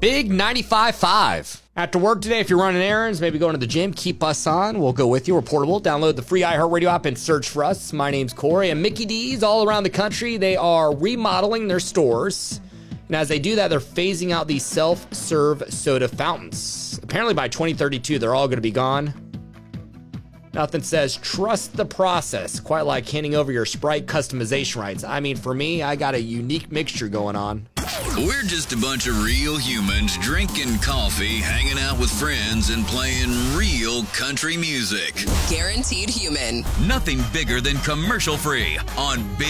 Big 95.5. After work today, if you're running errands, maybe going to the gym, keep us on. We'll go with you. We're portable. Download the free iHeartRadio app and search for us. My name's Corey. And Mickey D's all around the country, they are remodeling their stores. And as they do that, they're phasing out these self-serve soda fountains. Apparently by 2032, they're all going to be gone. Nothing says trust the process, quite like handing over your Sprite customization rights. I mean, for me, I got a unique mixture going on. We're just a bunch of real humans drinking coffee, hanging out with friends, and playing real country music. Guaranteed human. Nothing bigger than commercial-free on Big